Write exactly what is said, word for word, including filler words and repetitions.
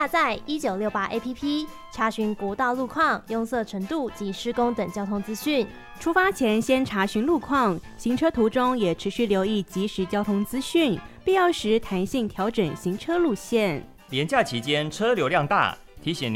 下载一九六八 A P P， 查询国道路况、拥塞程度及施工等交通资讯。 出发前先查询路况，行车途中也持续留意即时交通资讯，必要时弹性调整行车路线。 连假期间车流量大，提醒您